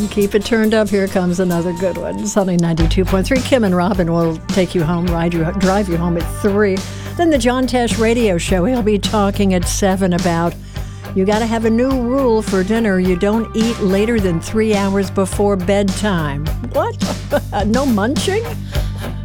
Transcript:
Keep it turned up. Here comes another good one. Sunny 92.3. Kim and Robin will take you home, drive you home at 3. Then the John Tesh radio show. He'll be talking at 7 about you got to have a new rule for dinner. You don't eat later than 3 hours before bedtime. What? No munching?